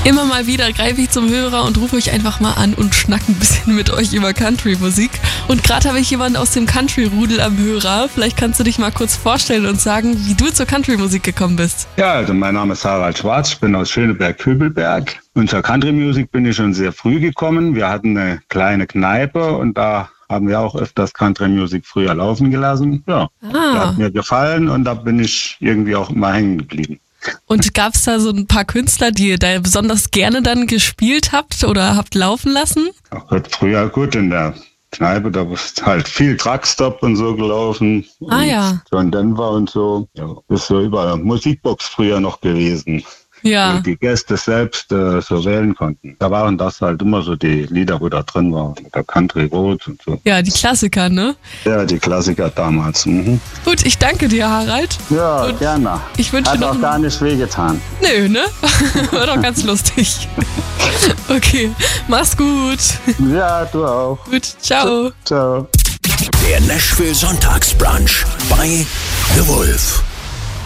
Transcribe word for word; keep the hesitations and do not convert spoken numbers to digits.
Immer mal wieder greife ich zum Hörer und rufe euch einfach mal an und schnack ein bisschen mit euch über Country-Musik. Und gerade habe ich jemanden aus dem Country-Rudel am Hörer. Vielleicht kannst du dich mal kurz vorstellen und sagen, wie du zur Country-Musik gekommen bist. Ja, also mein Name ist Harald Schwarz, ich bin aus Schöneberg-Kübelberg. Und zur Country-Musik bin ich schon sehr früh gekommen. Wir hatten eine kleine Kneipe und da haben wir auch öfters Country-Musik früher laufen gelassen. Ja, Ah. Das hat mir gefallen und da bin ich irgendwie auch immer hängen geblieben. Und gab es da so ein paar Künstler, die ihr da besonders gerne dann gespielt habt oder habt laufen lassen? Ach Gott, früher gut in der Kneipe, da ist halt viel Truckstop und so gelaufen. Ah, und ja. John Denver und so. Ja, ist so überall Musikbox früher noch gewesen. Ja. Wo die Gäste selbst äh, so wählen konnten. Da waren das halt immer so die Lieder, wo da drin waren. Der Country Roads und so. Ja, die Klassiker, ne? Ja, die Klassiker damals. Mhm. Gut, ich danke dir, Harald. Ja, Und gerne. ich wünsche Hat dir noch auch einen- gar nicht wehgetan. Nö, ne? War doch ganz lustig. Okay, mach's gut. Ja, du auch. Gut, ciao. Ciao. Der Nashville Sonntagsbrunch bei The Wolf.